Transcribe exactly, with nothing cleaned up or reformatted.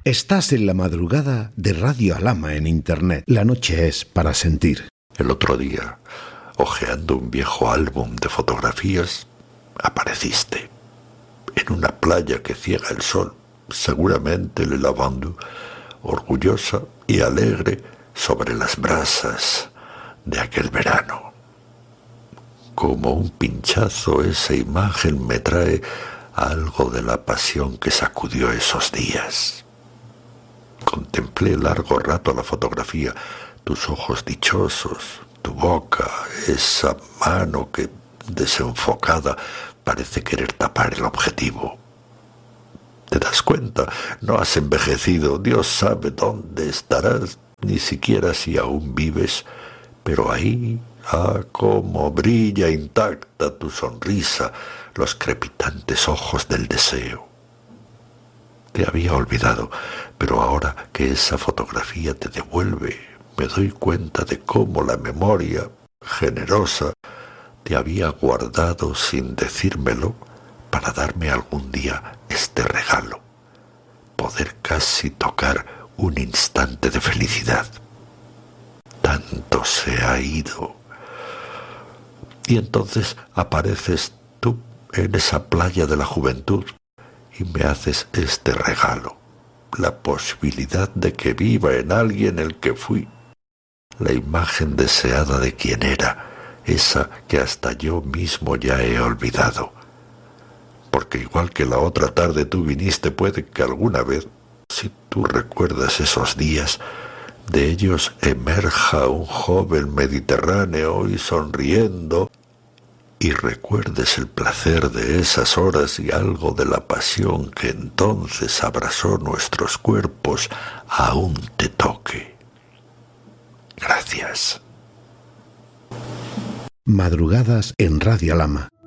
Estás en la madrugada de Radio Alhama en Internet. La noche es para sentir. El otro día, hojeando un viejo álbum de fotografías, apareciste en una playa que ciega el sol, seguramente le lavando, orgullosa y alegre sobre las brasas de aquel verano. Como un pinchazo, esa imagen me trae algo de la pasión que sacudió esos días. Contemplé largo rato la fotografía, tus ojos dichosos, tu boca, esa mano que, desenfocada, parece querer tapar el objetivo. ¿Te das cuenta? No has envejecido, Dios sabe dónde estarás, ni siquiera si aún vives, pero ahí, ah, cómo brilla intacta tu sonrisa, los crepitantes ojos del deseo. Te había olvidado, pero ahora que esa fotografía te devuelve, me doy cuenta de cómo la memoria, generosa, te había guardado sin decírmelo para darme algún día este regalo, poder casi tocar un instante de felicidad. Tanto se ha ido. Y entonces apareces tú en esa playa de la juventud y me haces este regalo, la posibilidad de que viva en alguien el que fui, la imagen deseada de quien era, esa que hasta yo mismo ya he olvidado. Porque igual que la otra tarde tú viniste, puede que alguna vez, si tú recuerdas esos días, de ellos emerja un joven mediterráneo y sonriendo, y recuerdes el placer de esas horas y algo de la pasión que entonces abrazó nuestros cuerpos, aún te toque. Gracias. Madrugadas en Radio Alhama.